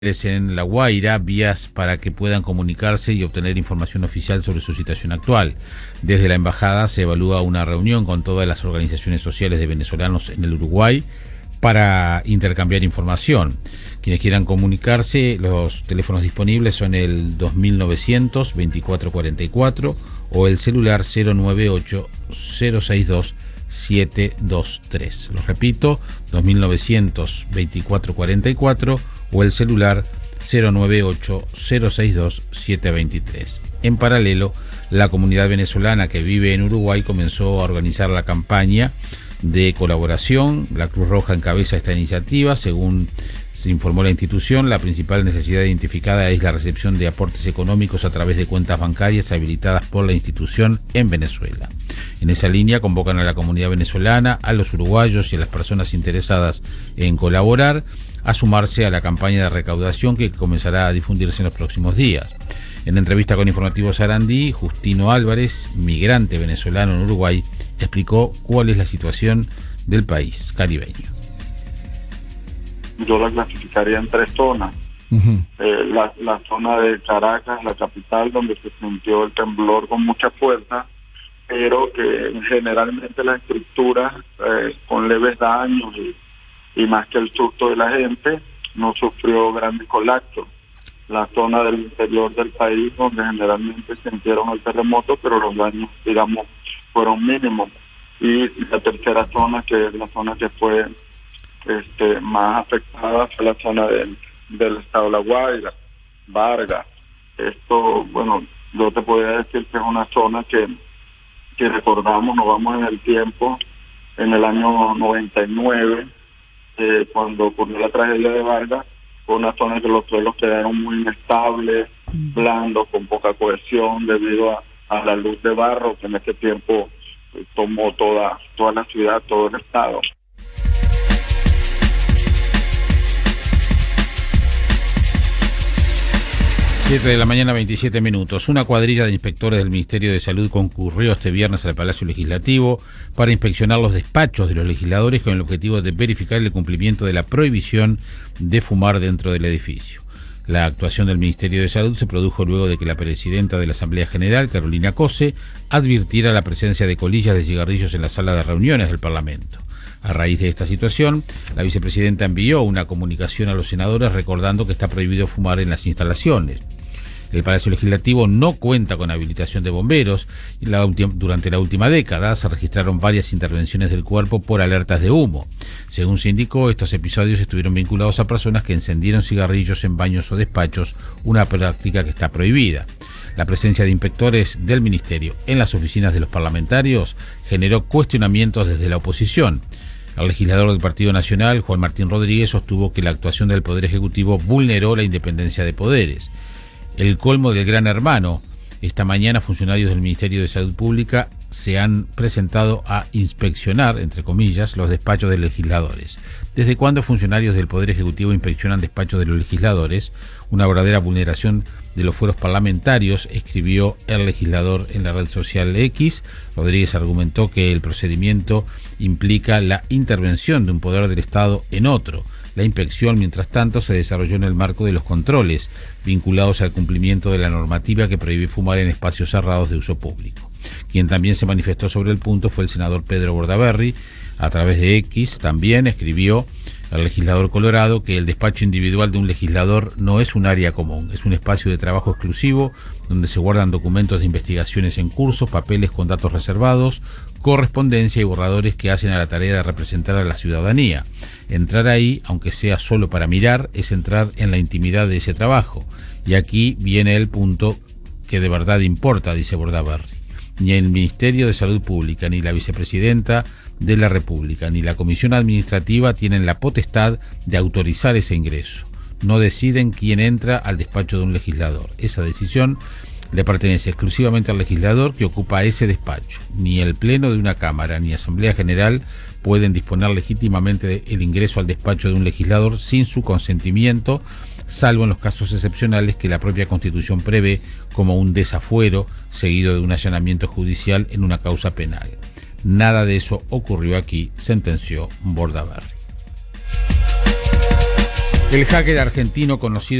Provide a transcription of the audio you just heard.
en La Guaira vías para que puedan comunicarse y obtener información oficial sobre su situación actual. Desde la embajada se evalúa una reunión con todas las organizaciones sociales de venezolanos en el Uruguay para intercambiar información. Quienes quieran comunicarse, los teléfonos disponibles son el 2900-2444 o el celular 098-062-723. Los repito, 2900-2444 o el celular 098-062-723. En paralelo, la comunidad venezolana que vive en Uruguay comenzó a organizar la campaña de colaboración. La Cruz Roja encabeza esta iniciativa. Según se informó la institución, la principal necesidad identificada es la recepción de aportes económicos a través de cuentas bancarias habilitadas por la institución en Venezuela. En esa línea convocan a la comunidad venezolana, a los uruguayos y a las personas interesadas en colaborar a sumarse a la campaña de recaudación que comenzará a difundirse en los próximos días. En entrevista con Informativo Sarandí, Justino Álvarez, migrante venezolano en Uruguay, explicó cuál es la situación del país caribeño. Yo la clasificaría en tres zonas. La zona de Caracas, la capital, donde se sintió el temblor con mucha fuerza, pero que generalmente la estructura con leves daños y más que el susto de la gente, no sufrió grandes colapsos. La zona del interior del país, donde generalmente sintieron el terremoto, pero los daños, digamos, fueron mínimos. Y la tercera zona, que es la zona que fue más afectada, fue la zona del estado de La Guaira, Vargas. Esto, bueno, yo te podría decir que es una zona que recordamos, nos vamos en el tiempo, en el año 99, cuando ocurrió la tragedia de Vargas, fue una zona que los suelos quedaron muy inestables, blandos, con poca cohesión, debido a la luz de barro que en ese tiempo tomó toda la ciudad, todo el estado. 7 de la mañana, 27 minutos. Una cuadrilla de inspectores del Ministerio de Salud concurrió este viernes al Palacio Legislativo para inspeccionar los despachos de los legisladores con el objetivo de verificar el cumplimiento de la prohibición de fumar dentro del edificio. La actuación del Ministerio de Salud se produjo luego de que la presidenta de la Asamblea General, Carolina Cose, advirtiera la presencia de colillas de cigarrillos en la sala de reuniones del Parlamento. A raíz de esta situación, la vicepresidenta envió una comunicación a los senadores recordando que está prohibido fumar en las instalaciones. El Palacio Legislativo no cuenta con habilitación de bomberos y durante la última década se registraron varias intervenciones del cuerpo por alertas de humo. Según se indicó, estos episodios estuvieron vinculados a personas que encendieron cigarrillos en baños o despachos, una práctica que está prohibida. La presencia de inspectores del Ministerio en las oficinas de los parlamentarios generó cuestionamientos desde la oposición. El legislador del Partido Nacional, Juan Martín Rodríguez, sostuvo que la actuación del Poder Ejecutivo vulneró la independencia de poderes. El colmo del gran hermano. Esta mañana funcionarios del Ministerio de Salud Pública se han presentado a inspeccionar, entre comillas, los despachos de legisladores. ¿Desde cuándo funcionarios del Poder Ejecutivo inspeccionan despachos de los legisladores? Una verdadera vulneración de los fueros parlamentarios, escribió el legislador en la red social X. Rodríguez argumentó que el procedimiento implica la intervención de un poder del Estado en otro. La inspección, mientras tanto, se desarrolló en el marco de los controles vinculados al cumplimiento de la normativa que prohíbe fumar en espacios cerrados de uso público. Quien también se manifestó sobre el punto fue el senador Pedro Bordaberry. A través de X también escribió el legislador colorado que el despacho individual de un legislador no es un área común, es un espacio de trabajo exclusivo donde se guardan documentos de investigaciones en curso, papeles con datos reservados, correspondencia y borradores que hacen a la tarea de representar a la ciudadanía. Entrar ahí, aunque sea solo para mirar, es entrar en la intimidad de ese trabajo. Y aquí viene el punto que de verdad importa, dice Bordaberry. Ni el Ministerio de Salud Pública, ni la vicepresidenta de la República, ni la Comisión Administrativa tienen la potestad de autorizar ese ingreso. No deciden quién entra al despacho de un legislador. Esa decisión le pertenece exclusivamente al legislador que ocupa ese despacho. Ni el Pleno de una Cámara ni Asamblea General pueden disponer legítimamente el ingreso al despacho de un legislador sin su consentimiento, salvo en los casos excepcionales que la propia Constitución prevé, como un desafuero seguido de un allanamiento judicial en una causa penal. Nada de eso ocurrió aquí, sentenció Bordaberry. El hacker argentino conocido